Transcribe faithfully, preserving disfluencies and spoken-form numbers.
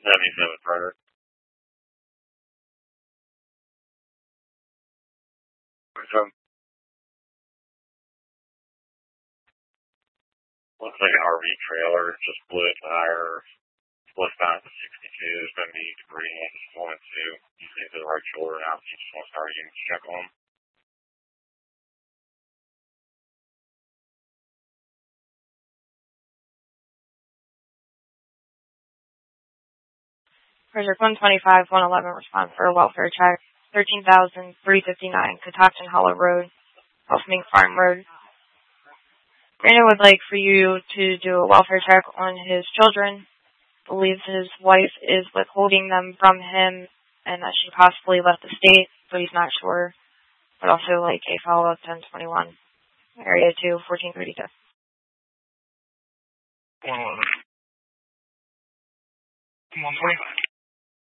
seventy-seven Predator. So, looks like an R V trailer, just blew a tire, split down to sixty-two. There's going to be debris in it. Going to, he's into the right shoulder now. He just wants our unit to check on him. Project one twenty-five, one eleven respond for a welfare check. thirteen thousand three hundred fifty-nine, Catoctin Hollow Road, off Mink Farm Road. Brandon would like for you to do a welfare check on his children. Believes his wife is withholding them from him and that she possibly left the state, but he's not sure. But also like a follow-up ten twenty-one, area two, fourteen thirty-two. one eleven. one twenty-five.